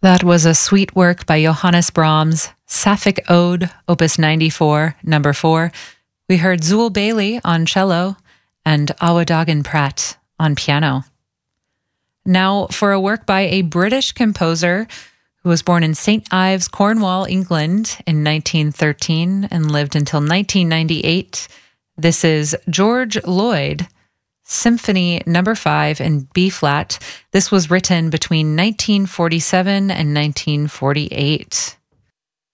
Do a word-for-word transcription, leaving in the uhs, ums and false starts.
That was a sweet work by Johannes Brahms, Sapphic Ode, Opus ninety-four, number four. We heard Zool Bailey on cello and Awa Pratt on piano. Now for a work by a British composer who was born in Saint Ives, Cornwall, England in nineteen thirteen and lived until nineteen ninety-eight. This is George Lloyd, Symphony Number five in B-flat. This was written between nineteen forty-seven and nineteen forty-eight.